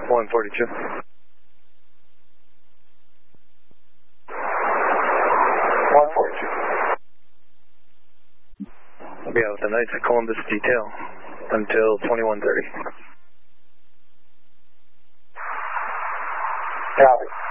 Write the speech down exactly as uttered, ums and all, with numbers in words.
one forty-two. one forty-two. Yeah, with the Knights of Columbus detail until twenty-one thirty. Copy.